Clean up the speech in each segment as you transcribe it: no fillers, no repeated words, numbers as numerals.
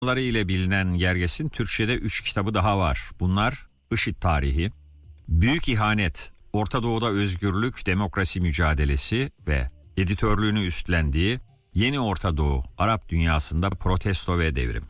ile bilinen Gerges'in Türkçe'de 3 kitabı daha var. Bunlar IŞİD Tarihi, Büyük İhanet, Orta Doğu'da Özgürlük, Demokrasi Mücadelesi ve editörlüğünü üstlendiği Yeni Orta Doğu, Arap Dünyasında Protesto ve Devrim.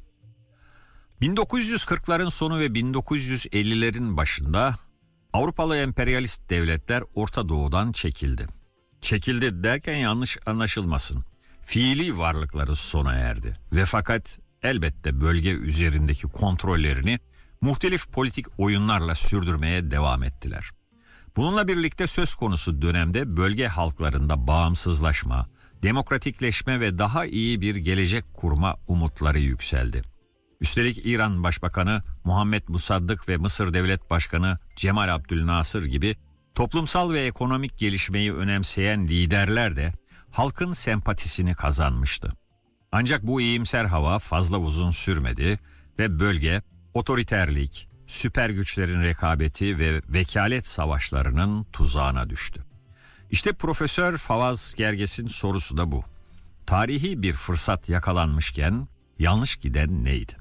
1940'ların sonu ve 1950'lerin başında Avrupalı emperyalist devletler Orta Doğu'dan çekildi. Çekildi derken yanlış anlaşılmasın. Fiili varlıkları sona erdi ve fakat elbette bölge üzerindeki kontrollerini muhtelif politik oyunlarla sürdürmeye devam ettiler. Bununla birlikte söz konusu dönemde bölge halklarında bağımsızlaşma, demokratikleşme ve daha iyi bir gelecek kurma umutları yükseldi. Üstelik İran Başbakanı Muhammed Musaddık ve Mısır Devlet Başkanı Cemal Abdülnasır gibi toplumsal ve ekonomik gelişmeyi önemseyen liderler de halkın sempatisini kazanmıştı. Ancak bu iyimser hava fazla uzun sürmedi ve bölge otoriterlik, süper güçlerin rekabeti ve vekalet savaşlarının tuzağına düştü. İşte Profesör Fawaz Gerges'in sorusu da bu. Tarihi bir fırsat yakalanmışken yanlış giden neydi?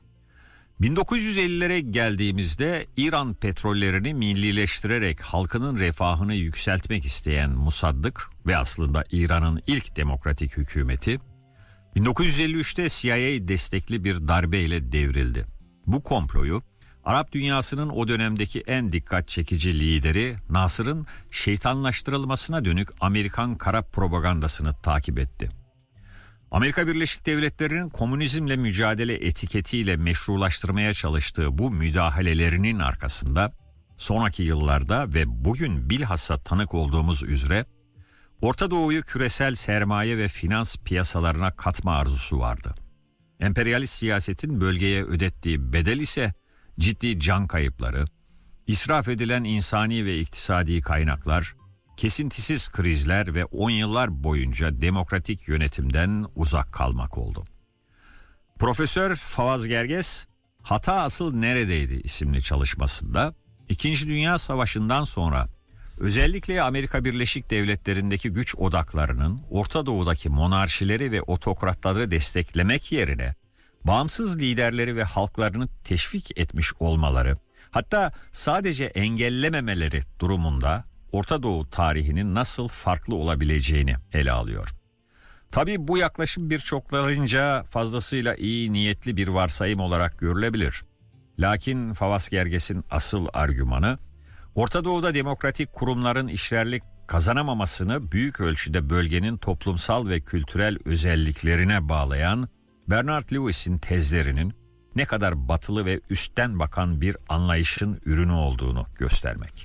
1950'lere geldiğimizde İran petrollerini millileştirerek halkının refahını yükseltmek isteyen Musaddık ve aslında İran'ın ilk demokratik hükümeti 1953'te CIA destekli bir darbeyle devrildi. Bu komployu Arap dünyasının o dönemdeki en dikkat çekici lideri Nasır'ın şeytanlaştırılmasına dönük Amerikan kara propagandasını takip etti. Amerika Birleşik Devletleri'nin komünizmle mücadele etiketiyle meşrulaştırmaya çalıştığı bu müdahalelerinin arkasında sonraki yıllarda ve bugün bilhassa tanık olduğumuz üzere Orta Doğu'yu küresel sermaye ve finans piyasalarına katma arzusu vardı. Emperyalist siyasetin bölgeye ödettiği bedel ise ciddi can kayıpları, israf edilen insani ve iktisadi kaynaklar, kesintisiz krizler ve 10 yıllar boyunca demokratik yönetimden uzak kalmak oldu. Profesör Fawaz Gerges, Hata Asıl Neredeydi isimli çalışmasında, İkinci Dünya Savaşı'ndan sonra özellikle Amerika Birleşik Devletleri'ndeki güç odaklarının Orta Doğu'daki monarşileri ve otokratları desteklemek yerine bağımsız liderleri ve halklarını teşvik etmiş olmaları, hatta sadece engellememeleri durumunda Orta Doğu tarihinin nasıl farklı olabileceğini ele alıyor. Tabii bu yaklaşım birçoklarınca fazlasıyla iyi niyetli bir varsayım olarak görülebilir. Lakin Fawaz Gerges'in asıl argümanı, Orta Doğu'da demokratik kurumların işlerlik kazanamamasını büyük ölçüde bölgenin toplumsal ve kültürel özelliklerine bağlayan Bernard Lewis'in tezlerinin ne kadar batılı ve üstten bakan bir anlayışın ürünü olduğunu göstermek.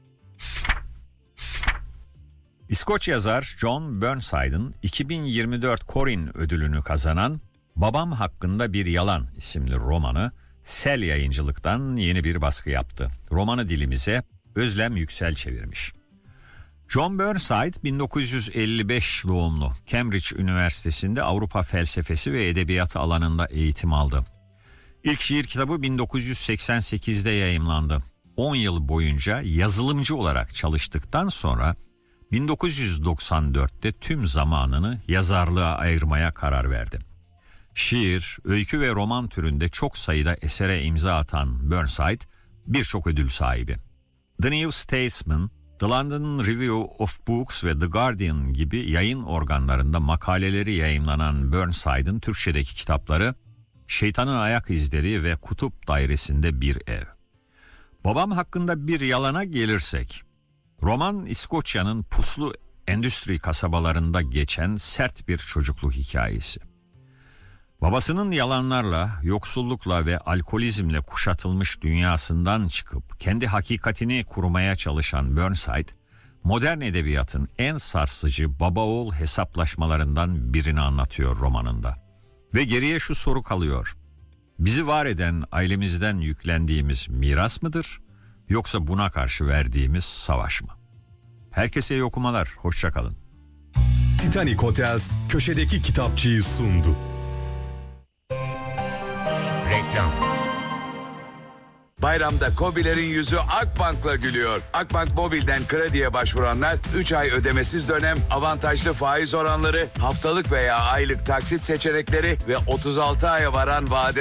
İskoç yazar John Burnside'ın 2024 Corin ödülünü kazanan Babam Hakkında Bir Yalan isimli romanı Sel Yayıncılık'tan yeni bir baskı yaptı. Romanı dilimize Özlem Yüksel çevirmiş. John Burnside 1955 doğumlu. Cambridge Üniversitesi'nde Avrupa felsefesi ve edebiyatı alanında eğitim aldı. İlk şiir kitabı 1988'de yayımlandı. 10 yıl boyunca yazılımcı olarak çalıştıktan sonra 1994'te tüm zamanını yazarlığa ayırmaya karar verdi. Şiir, öykü ve roman türünde çok sayıda esere imza atan Burnside birçok ödül sahibi. The New Statesman, The London Review of Books ve The Guardian gibi yayın organlarında makaleleri yayımlanan Burnside'ın Türkçedeki kitapları Şeytanın Ayak İzleri ve Kutup Dairesi'nde Bir Ev. Babam Hakkında Bir Yalana gelirsek, roman İskoçya'nın puslu endüstri kasabalarında geçen sert bir çocukluk hikayesi. Babasının yalanlarla, yoksullukla ve alkolizmle kuşatılmış dünyasından çıkıp kendi hakikatini kurmaya çalışan Burnside, modern edebiyatın en sarsıcı baba-oğul hesaplaşmalarından birini anlatıyor romanında. Ve geriye şu soru kalıyor: bizi var eden ailemizden yüklendiğimiz miras mıdır, yoksa buna karşı verdiğimiz savaş mı? Herkese iyi okumalar, hoşça kalın. Titanic Hotels köşedeki kitapçıyı sundu. Reklam. Bayramda KOBİ'lerin yüzü Akbank'la gülüyor. Akbank Mobil'den krediye başvuranlar 3 ay ödemesiz dönem, avantajlı faiz oranları, haftalık veya aylık taksit seçenekleri ve 36 aya varan vade